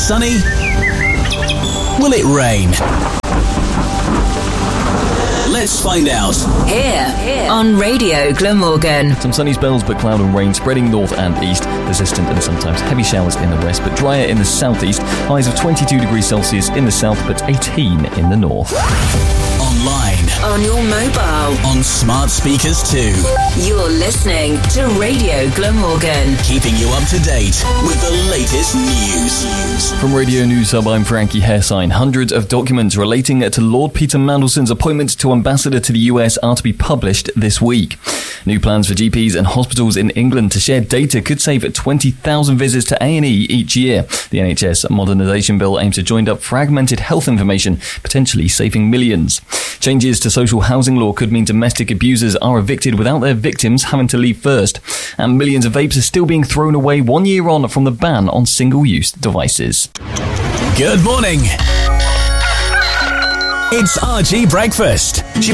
sunny? Will it rain? Let's find out. Here on Radio Glamorgan. Some sunny spells, but cloud and rain spreading north and east. Persistent and sometimes heavy showers in the west, but drier in the southeast. Highs of 22 degrees Celsius in the south, but 18 in the north. Online. On your mobile. On smart speakers too. You're listening to Radio Glamorgan. Keeping you up to date with the latest news. From Radio News Hub, I'm Frankie Hairsign. Hundreds of documents relating to Lord Peter Mandelson's appointment to Ambassador to the US are to be published this week. New plans for GPs and hospitals in England to share data could save 20,000 visits to A&E each year. The NHS modernisation bill aims to join up fragmented health information, potentially saving millions. Changes to social housing law could mean domestic abusers are evicted without their victims having to leave first. And millions of vapes are still being thrown away 1 year on from the ban on single-use devices. Good morning. It's RG Breakfast.